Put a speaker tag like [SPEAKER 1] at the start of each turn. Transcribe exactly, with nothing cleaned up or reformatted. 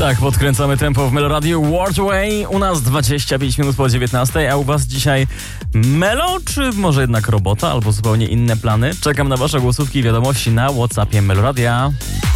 [SPEAKER 1] Tak, podkręcamy tempo w Meloradiu World Away. U nas dwadzieścia pięć minut po dziewiętnastej, a u was dzisiaj Melo, czy może jednak robota, albo zupełnie inne plany? Czekam na wasze głosówki i wiadomości na WhatsAppie Meloradia.